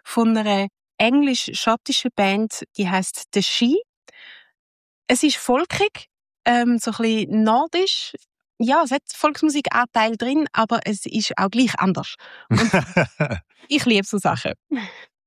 von einer englisch-schottischen Band, die heisst The She. Es ist folkig, so ein bisschen nordisch. Ja, es hat Volksmusikanteil drin, aber es ist auch gleich anders. Und ich liebe so Sachen.